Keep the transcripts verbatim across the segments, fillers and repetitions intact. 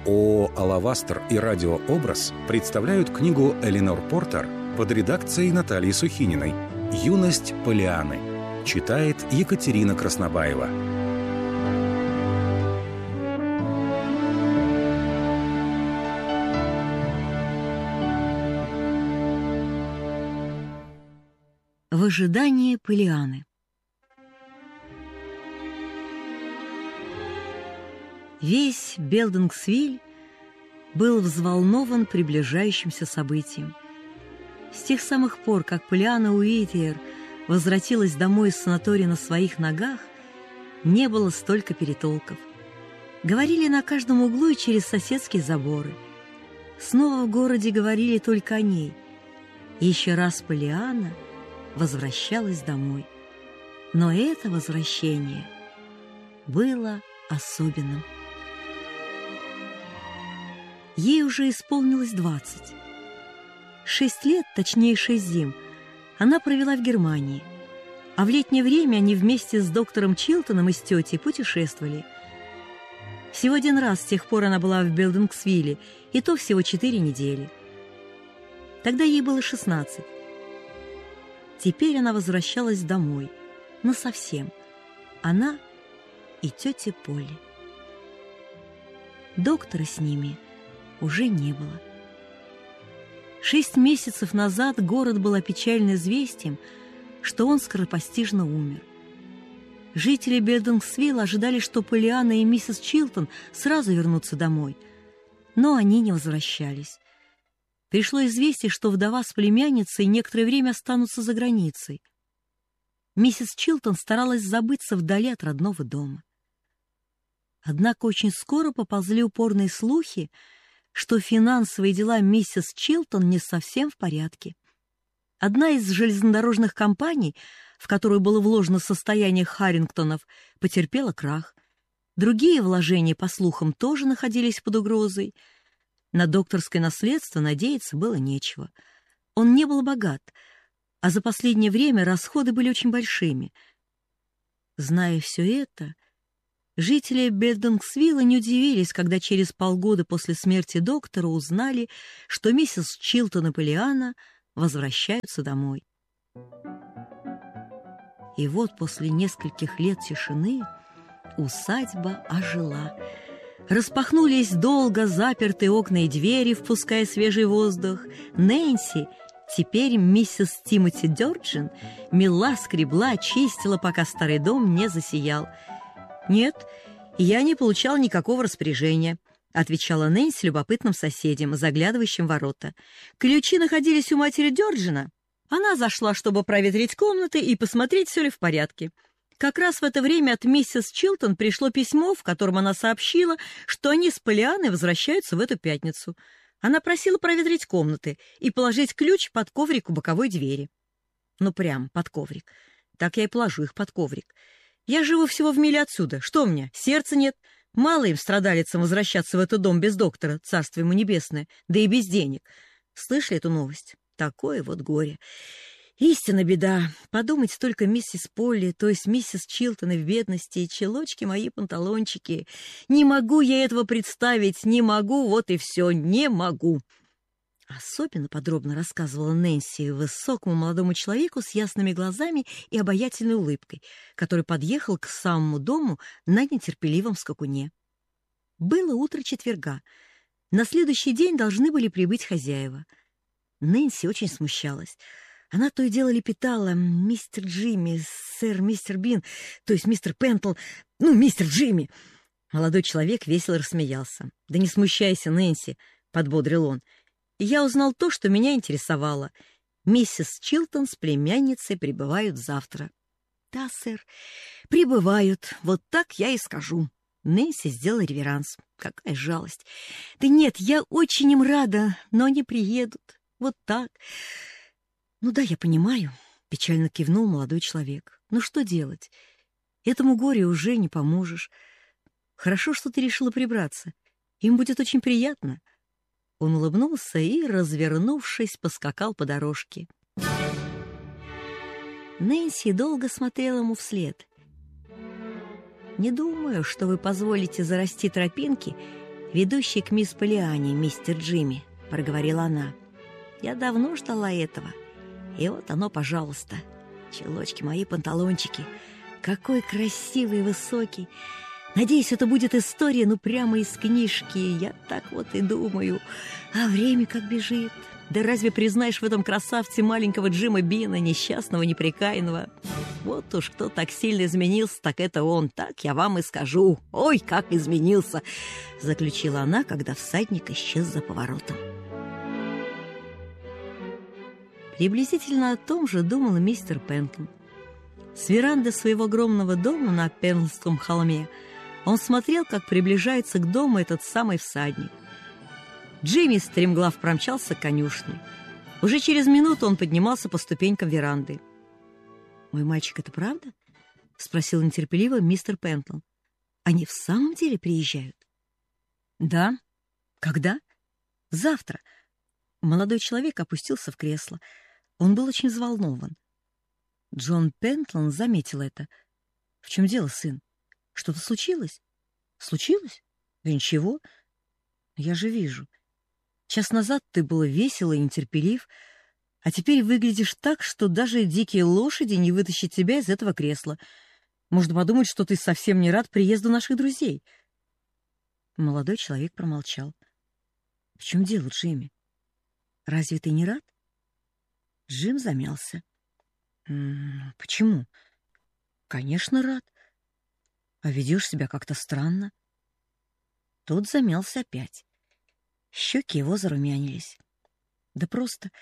ООО «Алавастр» и «Радиообраз» представляют книгу Эленор Портер под редакцией Натальи Сухининой «Юность Поллианны». Читает Екатерина Краснобаева. В ожидании Поллианны. Весь Белдингсвиль был взволнован приближающимся событием. С тех самых пор, как Поллианна Уитиер возвратилась домой из санатория на своих ногах, не было столько перетолков. Говорили на каждом углу и через соседские заборы. Снова в городе говорили только о ней. И еще раз Поллианна возвращалась домой. Но это возвращение было особенным. Ей уже исполнилось двадцать. Шесть лет, точнее шесть зим, она провела в Германии, а в летнее время они вместе с доктором Чилтоном и с тетей путешествовали. Всего один раз с тех пор она была в Белдингсвилле, и то всего четыре недели. Тогда ей было шестнадцать. Теперь она возвращалась домой, насовсем. Она и тетя Полли. Доктора с ними уже не было. Шесть месяцев назад город был опечален известием, что он скоропостижно умер. Жители Белдингсвилла ожидали, что Поллианна и миссис Чилтон сразу вернутся домой, но они не возвращались. Пришло известие, что вдова с племянницей некоторое время останутся за границей. Миссис Чилтон старалась забыться вдали от родного дома. Однако очень скоро поползли упорные слухи, что финансовые дела миссис Чилтон не совсем в порядке. Одна из железнодорожных компаний, в которую было вложено состояние Харрингтонов, потерпела крах. Другие вложения, по слухам, тоже находились под угрозой. На докторское наследство надеяться было нечего. Он не был богат, а за последнее время расходы были очень большими. Зная все это, жители Белдингсвилла не удивились, когда через полгода после смерти доктора узнали, что миссис Чилтон и Поллианна возвращаются домой. И вот после нескольких лет тишины усадьба ожила. Распахнулись долго запертые окна и двери, впуская свежий воздух. Нэнси, теперь миссис Тимоти Дёрджин, мела, скребла, чистила, пока старый дом не засиял. «Нет, я не получала никакого распоряжения», — отвечала Нэнси любопытным соседям, заглядывающим в ворота. «Ключи находились у матери Дёрджина. Она зашла, чтобы проветрить комнаты и посмотреть, все ли в порядке. Как раз в это время от миссис Чилтон пришло письмо, в котором она сообщила, что они с Поллианной возвращаются в эту пятницу. Она просила проветрить комнаты и положить ключ под коврик у боковой двери. Ну, прям под коврик. Так я и положу их под коврик. Я живу всего в миле отсюда. Что у меня, сердца нет? Мало им, страдалицам, возвращаться в этот дом без доктора, царство ему небесное, да и без денег. Слышали эту новость? Такое вот горе. Истинно беда. Подумайте только, миссис Полли, то есть миссис Чилтон в бедности, и челочки мои панталончики. Не могу я этого представить, не могу, вот и все, не могу». Особенно подробно рассказывала Нэнси высокому молодому человеку с ясными глазами и обаятельной улыбкой, который подъехал к самому дому на нетерпеливом скакуне. Было утро четверга. На следующий день должны были прибыть хозяева. Нэнси очень смущалась. Она то и дело лепетала: «Мистер Джимми, сэр, мистер Бин, то есть мистер Пентл, ну, мистер Джимми». Молодой человек весело рассмеялся. «Да не смущайся, Нэнси», — подбодрил он. «Я узнал то, что меня интересовало. Миссис Чилтон с племянницей прибывают завтра». «Да, сэр, прибывают, вот так я и скажу». Нэнси сделала реверанс. Какая жалость. «Да нет, я очень им рада, но они приедут. Вот так». «Ну да, я понимаю», — печально кивнул молодой человек. «Ну что делать? Этому горю уже не поможешь. Хорошо, что ты решила прибраться. Им будет очень приятно». Он улыбнулся и, развернувшись, поскакал по дорожке. Нэнси долго смотрела ему вслед. «Не думаю, что вы позволите зарасти тропинки ведущий к мисс Полиане, мистер Джимми», — проговорила она. «Я давно ждала этого. И вот оно, пожалуйста. Чулочки мои, панталончики. Какой красивый и высокий. Надеюсь, это будет история, ну, прямо из книжки. Я так вот и думаю. А время как бежит. Да разве признаешь в этом красавце маленького Джима Бина, несчастного, непрекаянного? Вот уж кто так сильно изменился, так это он. Так я вам и скажу. Ой, как изменился!» Заключила она, когда всадник исчез за поворотом. Приблизительно о том же думал и мистер Пентлон. С веранды своего огромного дома на Пентлском холме он смотрел, как приближается к дому этот самый всадник. Джимми стремглав промчался к конюшне. Уже через минуту он поднимался по ступенькам веранды. «Мой мальчик, это правда?» — спросил нетерпеливо мистер Пентлон. «Они в самом деле приезжают?» «Да». «Когда?» «Завтра». Молодой человек опустился в кресло. Он был очень взволнован. Джон Пентлон заметил это. «В чем дело, сын? Что-то случилось?» «Случилось? Да ничего. Я же вижу. Час назад ты был весел и нетерпелив, а теперь выглядишь так, что даже дикие лошади не вытащат тебя из этого кресла. Можно подумать, что ты совсем не рад приезду наших друзей». Молодой человек промолчал. «В чем дело, Джимми? Разве ты не рад?» Джим замялся. «М-м, почему? Конечно, рад. А ведешь себя как-то странно». Тот замялся опять. Щеки его зарумянились. «Да просто...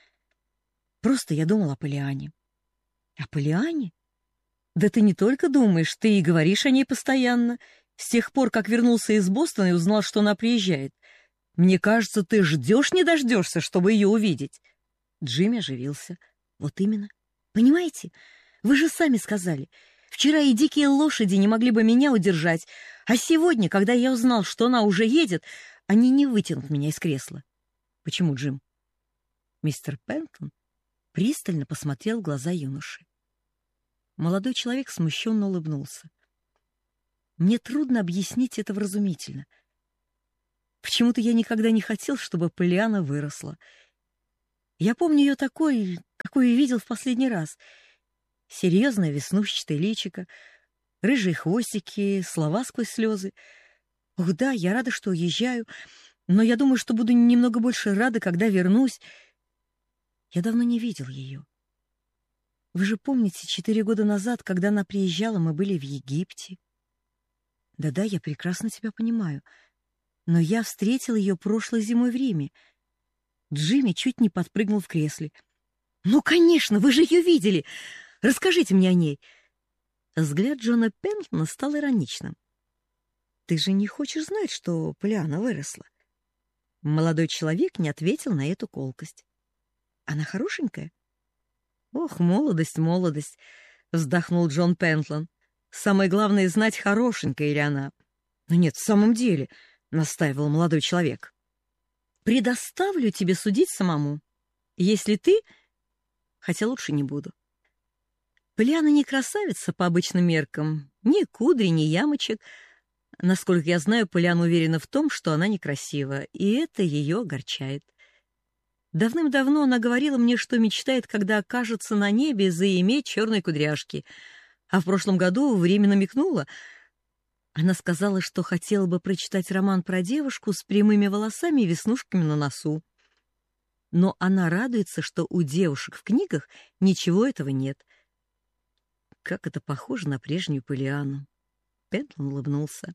Просто я думал о Полиане». «О Полиане? Да ты не только думаешь, ты и говоришь о ней постоянно. С тех пор, как вернулся из Бостона и узнал, что она приезжает. Мне кажется, ты ждешь не дождешься, чтобы ее увидеть». Джимми оживился. «Вот именно. Понимаете, вы же сами сказали, вчера и дикие лошади не могли бы меня удержать, а сегодня, когда я узнал, что она уже едет, они не вытянут меня из кресла». «Почему, Джим?» Мистер Пентлон пристально посмотрел в глаза юноши. Молодой человек смущенно улыбнулся. «Мне трудно объяснить это вразумительно. Почему-то я никогда не хотел, чтобы Полиана выросла. Я помню ее такой, какой видел в последний раз. Серьезное веснушчатое личико, рыжие хвостики, слова сквозь слезы. Ох да, я рада, что уезжаю, но я думаю, что буду немного больше рада, когда вернусь. Я давно не видел ее. Вы же помните, четыре года назад, когда она приезжала, мы были в Египте. Да-да, я прекрасно тебя понимаю. Но я встретил ее прошлой зимой в Риме. Джимми чуть не подпрыгнул в кресле. «Ну, конечно, вы же ее видели! Расскажите мне о ней!» Взгляд Джона Пентлона стал ироничным. «Ты же не хочешь знать, что Полиана выросла?» Молодой человек не ответил на эту колкость. «Она хорошенькая?» «Ох, молодость, молодость!» — вздохнул Джон Пентлон. «Самое главное — знать, хорошенькая ли она». «Но нет, в самом деле», — настаивал молодой человек. «Предоставлю тебе судить самому, если ты... Хотя лучше не буду. Полиана не красавица по обычным меркам, ни кудри, ни ямочек. Насколько я знаю, Полиана уверена в том, что она некрасива, и это ее огорчает. Давным-давно она говорила мне, что мечтает, когда окажется на небе, заиметь черные кудряшки. А в прошлом году время намекнула. Она сказала, что хотела бы прочитать роман про девушку с прямыми волосами и веснушками на носу. Но она радуется, что у девушек в книгах ничего этого нет. Как это похоже на прежнюю Полиану. Пентлон улыбнулся.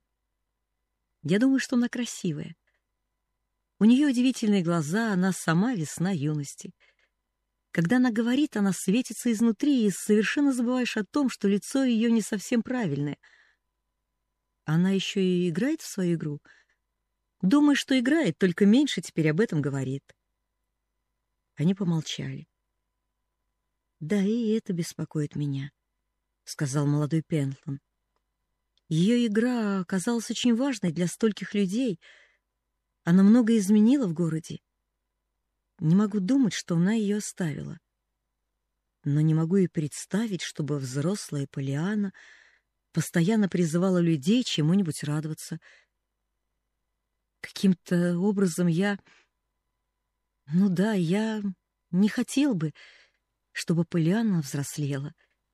Я думаю, что она красивая. У нее удивительные глаза, она сама весна юности. Когда она говорит, она светится изнутри, и совершенно забываешь о том, что лицо ее не совсем правильное. Она еще и играет в свою игру. Думаю, что играет, только меньше теперь об этом говорит. Они помолчали. «Да, и это беспокоит меня», — сказал молодой Пентлон. «Ее игра оказалась очень важной для стольких людей. Она многое изменила в городе. Не могу думать, что она ее оставила. Но не могу и представить, чтобы взрослая Полиана постоянно призывала людей чему-нибудь радоваться. Каким-то образом я... Ну да, я не хотел бы, чтобы Полианна взрослела.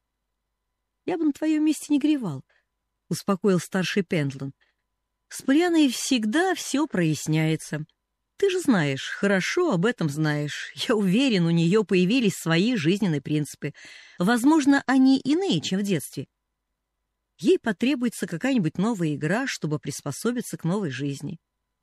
Я бы на твоем месте не горевал, — успокоил старший Пендлон. С Полианной всегда все проясняется. Ты же знаешь, хорошо об этом знаешь. Я уверен, у нее появились свои жизненные принципы. Возможно, они иные, чем в детстве. Ей потребуется какая-нибудь новая игра, чтобы приспособиться к новой жизни.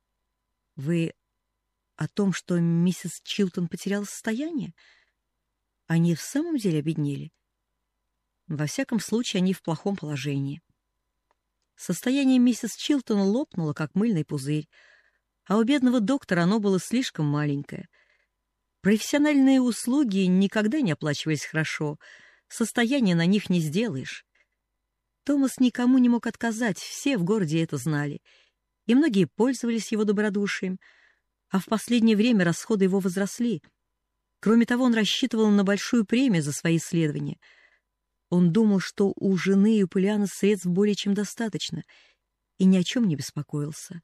Вы о том, что миссис Чилтон потеряла состояние? Они в самом деле обеднели? Во всяком случае, они в плохом положении. Состояние миссис Чилтон лопнуло, как мыльный пузырь, а у бедного доктора оно было слишком маленькое. Профессиональные услуги никогда не оплачивались хорошо, состояние на них не сделаешь. Томас никому не мог отказать, все в городе это знали, и многие пользовались его добродушием, а в последнее время расходы его возросли. Кроме того, он рассчитывал на большую премию за свои исследования. Он думал, что у жены и у Полианны средств более чем достаточно, и ни о чем не беспокоился.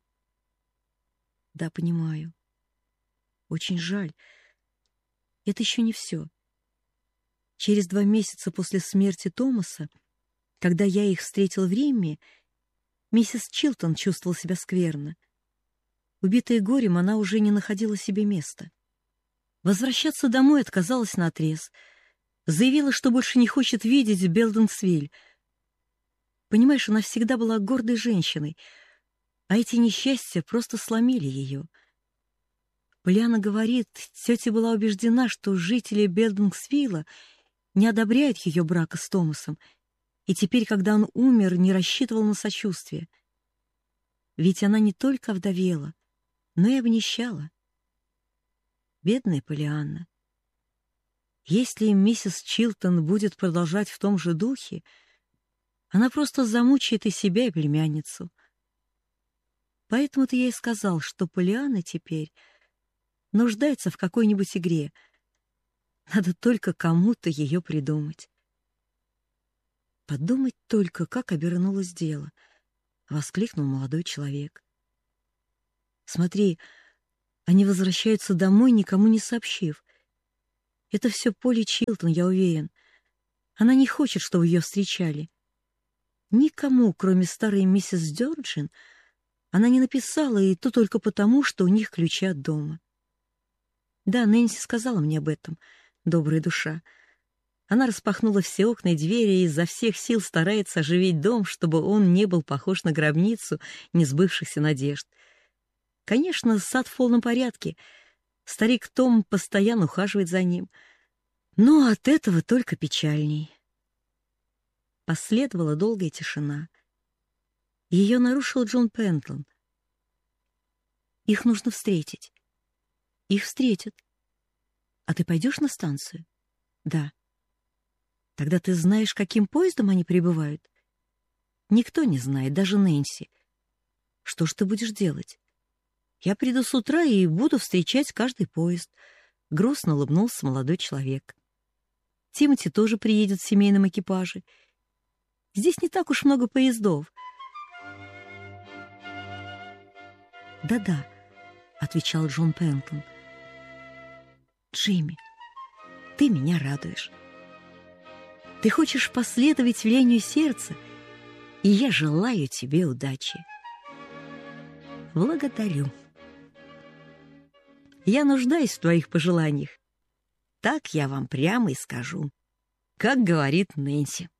Да, понимаю. Очень жаль. Это еще не все. Через два месяца после смерти Томаса, когда я их встретил в Риме, миссис Чилтон чувствовала себя скверно. Убитая горем, она уже не находила себе места. Возвращаться домой отказалась наотрез. Заявила, что больше не хочет видеть Белденсвиль. Понимаешь, она всегда была гордой женщиной, а эти несчастья просто сломили ее. Полианна говорит, тетя была убеждена, что жители Белденсвилла не одобряют ее брака с Томасом, и теперь, когда он умер, не рассчитывал на сочувствие. Ведь она не только овдовела, но и обнищала. Бедная Полианна. Если миссис Чилтон будет продолжать в том же духе, она просто замучает и себя, и племянницу. Поэтому-то я и сказал, что Полианна теперь нуждается в какой-нибудь игре. Надо только кому-то ее придумать. Подумать только, как обернулось дело, — воскликнул молодой человек. Смотри, они возвращаются домой, никому не сообщив. Это все Полли Чилтон, я уверен. Она не хочет, чтобы ее встречали. Никому, кроме старой миссис Дёрджин, она не написала, и то только потому, что у них ключи от дома. Да, Нэнси сказала мне об этом, добрая душа. Она распахнула все окна и двери и изо всех сил старается оживить дом, чтобы он не был похож на гробницу несбывшихся надежд. Конечно, сад в полном порядке. Старик Том постоянно ухаживает за ним. Но от этого только печальней. Последовала долгая тишина. Ее нарушил Джон Пендлон. Их нужно встретить. Их встретят. А ты пойдешь на станцию? Да. Тогда ты знаешь, каким поездом они прибывают? Никто не знает, даже Нэнси. Что ж ты будешь делать? Я приду с утра и буду встречать каждый поезд. Грустно улыбнулся молодой человек. Тимоти тоже приедет в семейном экипаже. Здесь не так уж много поездов. «Да-да», — отвечал Джон Пендлон. «Джимми, ты меня радуешь. Ты хочешь последовать велению сердца, и я желаю тебе удачи. Благодарю. Я нуждаюсь в твоих пожеланиях. Так я вам прямо и скажу, как говорит Нэнси».